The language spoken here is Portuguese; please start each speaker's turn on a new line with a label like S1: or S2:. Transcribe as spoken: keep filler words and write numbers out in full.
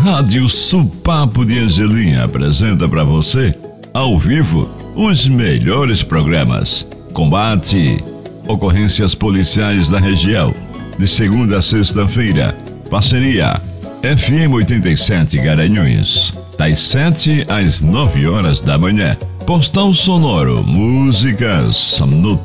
S1: Rádio Supapo de Angelim apresenta para você, ao vivo, os melhores programas. Combate, ocorrências policiais da região, de segunda a sexta-feira. Parceria F M oitenta e sete Garanhuns, das sete às nove horas da manhã. Postal sonoro, músicas no